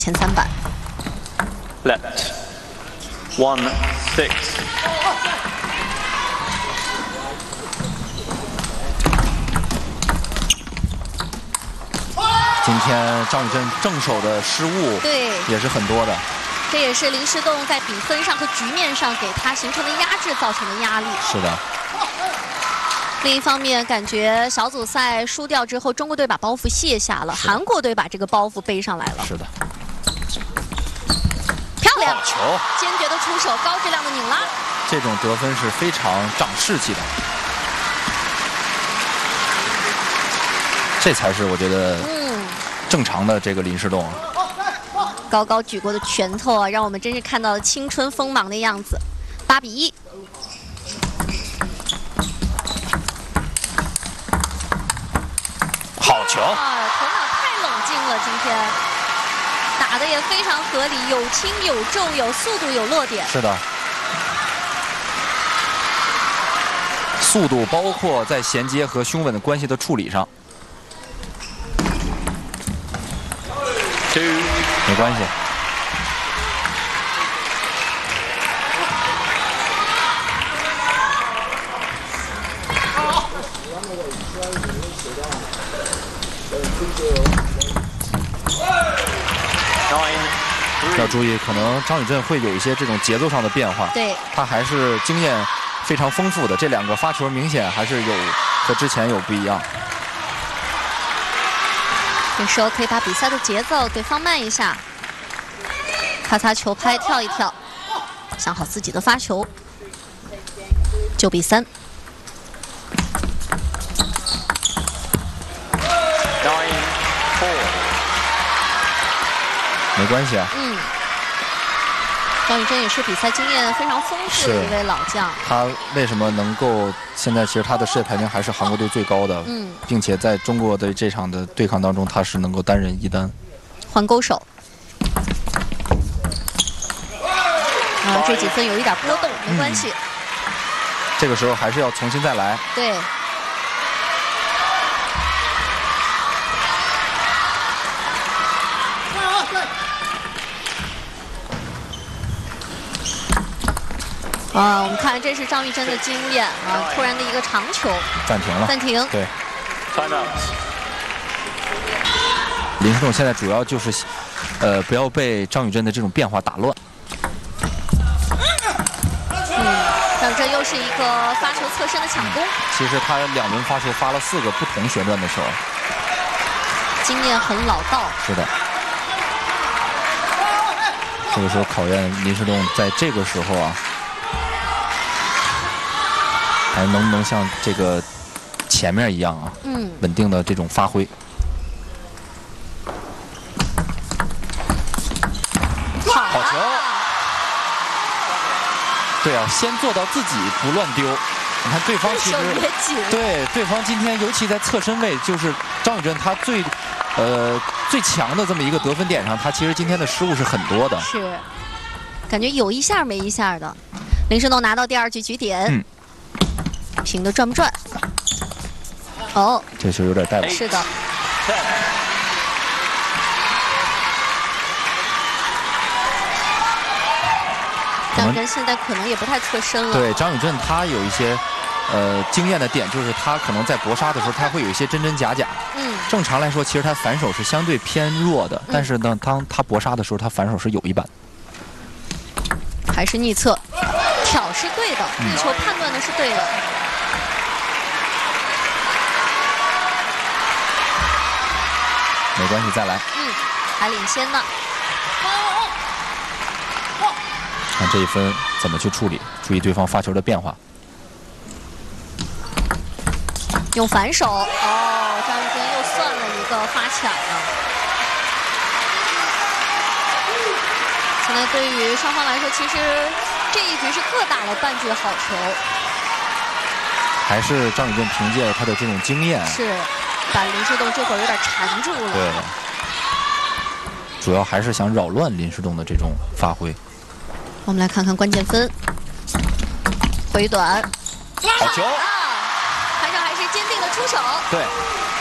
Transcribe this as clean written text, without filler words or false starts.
前3板。 Left. 1-6. 今天张宇臻正手的失误， 对， 也是很多的。 这也是林诗栋在比分上和局面上给他形成的压制造成的压力。 是的。 另一方面，感觉小组赛输掉之后，中国队把包袱卸下了，韩国队把这个包袱背上来了。 是的。 漂亮！ 球， 坚决的出手，高质量的拧拉。 这种得分是非常长士气的。这才是我觉得正常的这个林诗栋。 高高举过的拳头啊，让我们真是看到了青春锋芒的样子。8比1。 好球！ 啊，头脑太冷静了，今天打得也非常合理，有轻有重，有速度有落点。 是的。速度包括在衔接和胸稳的关系的处理上。没关系。要注意，可能张宇臻会有一些这种节奏上的变化。 对， 他还是经验非常丰富的，这2个发球明显还是有和之前有不一样。 有时候可以把比赛的节奏给放慢一下，擦擦球拍，跳一跳，想好自己的发球。9比3。 没关系啊。 张宇臻也是比赛经验非常丰富的一位老将。 他为什么能够现在其实他的世界排名还是韩国队最高的，并且在中国的这场的对抗当中，他是能够单人1单。 换勾手。啊，这几分有一点波动，没关系。 这个时候还是要重新再来。 对。我们看这是张玉珍的经验啊，突然的一个长球， 暂停了。 暂停。 对。 Time out。 林诗栋现在主要就是，不要被张宇臻的这种变化打乱。 张宇臻又是一个发球侧身的抢攻。 其实他2轮发球发了4个不同旋转的球， 经验很老道。 是的。这个时候考验林诗栋在这个时候啊。还能不能像这个前面一样啊？稳定的这种发挥。好球！对啊，先做到自己不乱丢。你看对方其实对对方今天尤其在侧身位，就是张宇臻他最强的这么一个得分点上，他其实今天的失误是很多的。 是，感觉有一下没一下的。林诗栋拿到第2局局点。平的转不转？哦， 这球有点带了。 是的。张宇臻现在可能也不太侧身了。 对，张宇臻他有一些经验的点，就是他可能在搏杀的时候，他会有一些真真假假。正常来说，其实他反手是相对偏弱的，但是呢，当他搏杀的时候，他反手是有一板。 还是逆侧，挑是对的，逆球判断的是对的。 没关系，再来。 还领先呢。 看这一分怎么去处理，注意对方发球的变化。 用反手，张宇臻又算了一个发抢了。现在对于双方来说，其实这一局是各打了半局好球。 还是张宇臻凭借他的这种经验， 是把林诗栋这会儿有点缠住了。 对，主要还是想扰乱林诗栋的这种发挥。 我们来看看关键分，回短， 好球！ 韩少还是坚定的出手。 对，